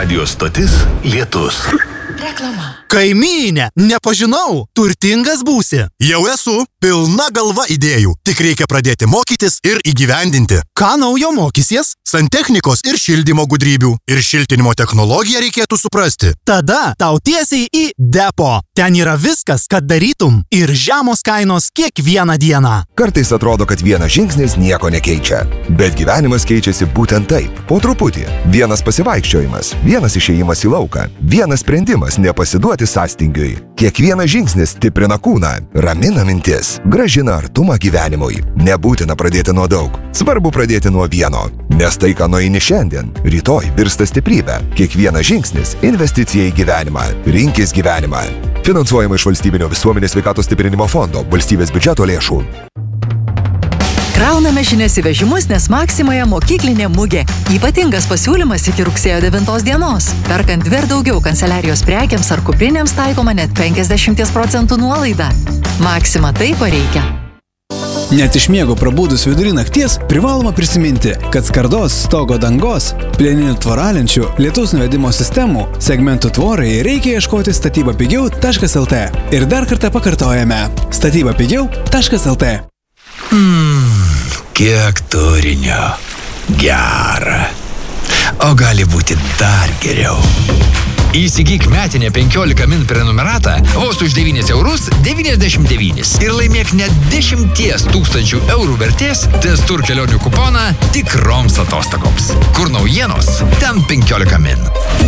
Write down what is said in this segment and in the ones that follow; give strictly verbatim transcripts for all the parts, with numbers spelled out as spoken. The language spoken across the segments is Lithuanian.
radijos stotis Lietus. Reklama. Kaimynė, nepažinau, turtingas būsi. Jau esu, pilna galva idėjų. Tik reikia pradėti mokytis ir įgyvendinti. Ką naujo mokysies? Santechnikos ir šildymo gudrybių. Ir šiltinimo technologiją reikėtų suprasti. Tada tau tiesiai į depo. Ten yra viskas, kad darytum. Ir žemos kainos kiekvieną dieną. Kartais atrodo, kad vienas žingsnis nieko nekeičia. Bet gyvenimas keičiasi būtent taip. Po truputį. Vienas pasivaikščiojimas, vienas išėjimas į lauką, vienas sprendimas nepasiduoti sąstingiui. Kiekvienas žingsnis stiprina kūną, ramina mintis, gražina artumą gyvenimui. Nebūtina pradėti nuo daug. Svarbu pradėti nuo vieno. Nes tai, ką nueini šiandien, rytoj virsta stiprybę. Kiekvienas žingsnis – investicija į gyvenimą. Rinkis gyvenimą. Finansuojama iš Valstybinio visuomenės sveikatos stiprinimo fondo, valstybės biudžeto lėšų. Krauname žinias į vežimus, nes Maksimoje mokyklinė mugė. Ypatingas pasiūlymas iki rugsėjo devintos dienos. Perkant dvi ar daugiau kanceliarijos prekiams ar kuprinėms taikoma net penkiasdešimt procentų nuolaida. Maksima tai pareikia. Net iš miego prabudus vidury nakties privaloma prisiminti, kad skardos, stogo dangos, plieninių tvoralenčių, lietaus nuvedimo sistemų, segmentų tvorai reikia ieškoti statybapigiau taškas lt. Ir dar kartą pakartojame – statybapigiau taškas lt. Mmm, kiek turinio. Gera. O gali būti dar geriau. Įsigyk metinę penkiolika min prenumeratą vos už devynis eurus devyniasdešimt devynis ir laimėk net dešimties tūkstančių eurų vertės Testur kelionių kuponą tikroms atostogoms. Kur naujienos, ten penkiolika min.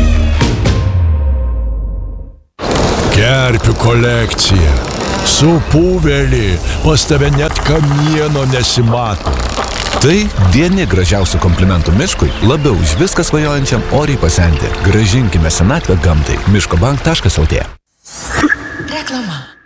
Kerpių kolekcija. Supuvėlį, pas tave net kamieno nesimato. Tai vieni gražiausių komplimentų miškui, labiau už viską svajojančiam oriai pasenti. Grąžinkime senatvę gamtai. miškobank taškas lt. Reklama.